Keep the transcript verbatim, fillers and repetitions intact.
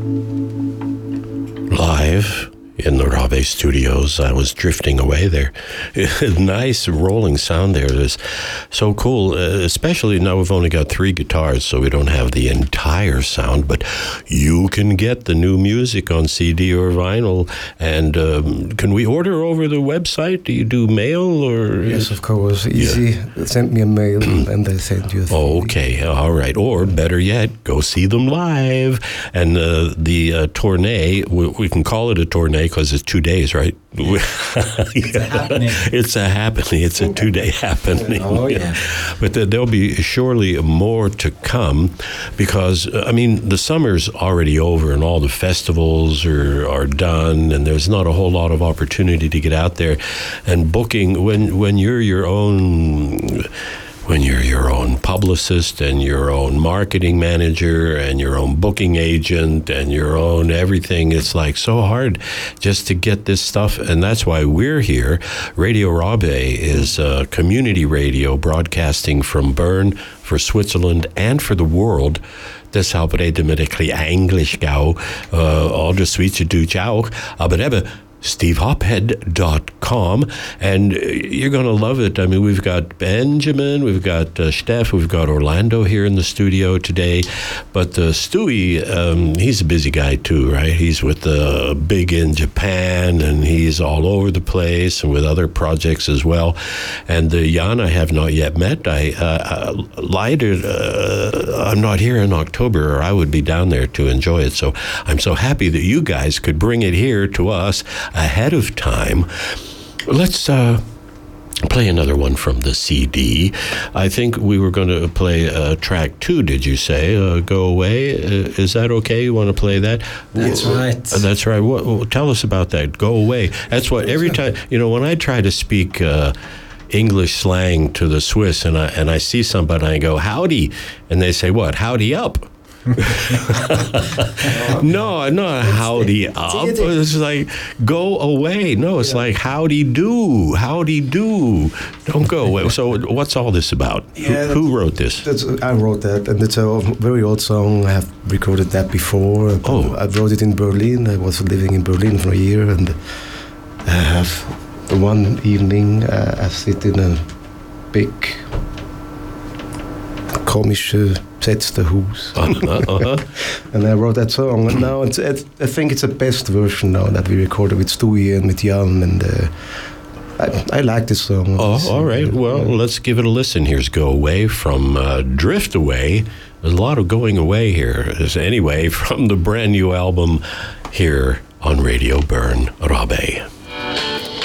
Live in the Rabe Studios. I was drifting away there. Nice rolling sound there. It's so cool, uh, especially now we've only got three guitars, so we don't have the entire sound, but you can get the new music on C D or vinyl. And um, can we order over the website? Do you do mail? Or Yes, of course. Easy. Yeah. Send me a mail and they send you a C D. Okay, all right. Or better yet, go see them live. And uh, the uh, tournée, we, we can call it a tournée because it's two days, right? It's a happening. It's a happening. It's a two-day happening. Oh, yeah. But the, there'll be surely more to come because, I mean, the summer's already over and all the festivals are, are done and there's not a whole lot of opportunity to get out there. And booking, when, when you're your own... when you're your own publicist and your own marketing manager and your own booking agent and your own everything, it's like so hard just to get this stuff. And that's why we're here. Radio Rabe is a community radio broadcasting from Bern for Switzerland and for the world. Deshalb reden wir ein bisschen Englisch, gau. All the Schweizerdeutsch auch. Aber eben, steve hophead dot com, and you're going to love it. I mean, we've got Benjamin, we've got uh, Steph, we've got Orlando here in the studio today, but uh, Stewie, um, he's a busy guy too, right? He's with uh, Big in Japan, and he's all over the place, and with other projects as well. And uh, Jan, I have not yet met. I uh, lied, uh, I'm not here in October, or I would be down there to enjoy it. So I'm so happy that you guys could bring it here to us ahead of time. Let's uh, play another one from the C D. I think we were going to play uh, track two, did you say? Uh, Go Away. Uh, is that okay? You want to play that? That's right. Uh, that's right. What, well, tell us about that. Go Away. That's what every time, you know, when I try to speak uh, English slang to the Swiss and I, and I see somebody and I go, howdy, and they say, what? Howdy up. no, not howdy up. It's like go away. No, it's yeah. like howdy do, howdy do. Don't go away. So, what's all this about? Yeah, who, who wrote this? That's, I wrote that, and it's a very old song. I have recorded that before. Oh, I wrote it in Berlin. I was living in Berlin for a year, and I have one evening uh, I sit in a big komische besetzte Hus. Uh-huh, uh-huh. And I wrote that song, and now it's, it's, I think it's the best version now that we recorded with Stewie and with Jan, and uh, I, I like this song. Oh, all right. Well, yeah. Let's give it a listen. Here's Go Away from uh, Drift Away. There's a lot of going away here. Anyway, from the brand new album here on Radio Bern Rabe.